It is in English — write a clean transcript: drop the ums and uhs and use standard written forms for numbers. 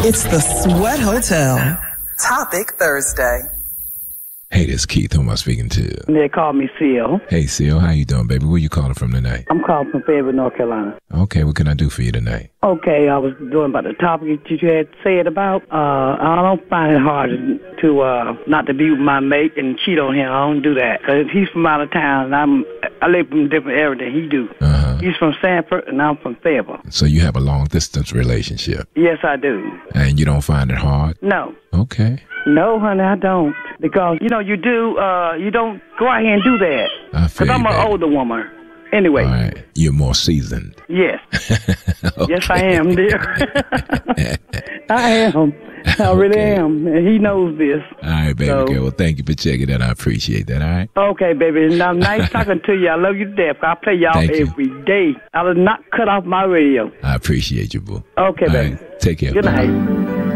It's the Sweat Hotel. Topic Thursday. Hey, this is Keith. Who am I speaking to? They call me Seal. Hey, Seal. How you doing, baby? Where you calling from tonight? I'm calling from Fayetteville, North Carolina. Okay, what can I do for you tonight? Okay, I was doing about the topic that you had said about. I don't find it hard to not to be with my mate and cheat on him. I don't do that. Cause he's from out of town, and I live from a different area than he do. He's from Sanford, and I'm from Fayetteville. So you have a long-distance relationship? Yes, I do. And you don't find it hard? No. Okay. No, honey, I don't. Because, you don't go out here and do that. Because I'm an older woman. Anyway. All right. You're more seasoned. Yes. Okay. Yes, I am, dear. I am. I really am. And he knows this. All right, baby girl. Well, thank you for checking that. I appreciate that, all right? Okay, baby. Now, nice talking to you. I love you to death. I play y'all every day. I will not cut off my radio. I appreciate you, boo. Okay, all baby. Right. Take care. Good night.